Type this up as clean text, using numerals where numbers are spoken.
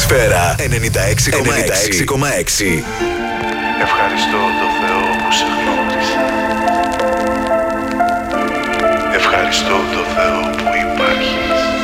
Ατμόσφαιρα 96,6. Ευχαριστώ το Θεό που σε γνώρισα. Ευχαριστώ το Θεό που υπάρχεις.